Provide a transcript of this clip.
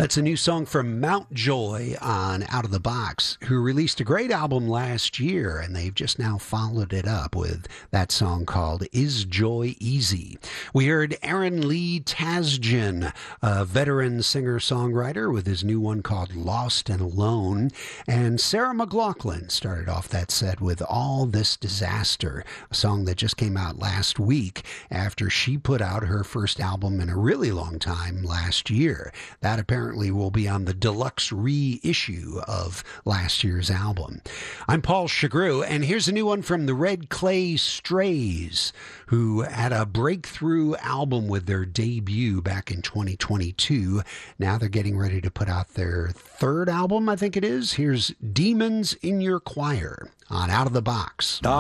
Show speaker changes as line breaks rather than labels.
That's a new song from Mountjoy on Out of the Box, who released a great album last year, and they've just now followed it up with that song called Is Joy Easy? We heard Aaron Lee Tasjan, a veteran singer-songwriter, with his new one called Lost and Alone, and Sarah McLachlan started off that set with All This Disaster, a song that just came out last week after she put out her first album in a really long time last year. That apparently will be on the deluxe reissue of last year's album. I'm Paul Chagru, and here's a new one from the Red Clay Strays, who had a breakthrough album with their debut back in 2022. Now they're getting ready to put out their third album, I think it is. Here's Demons in Your Choir on Out of the Box.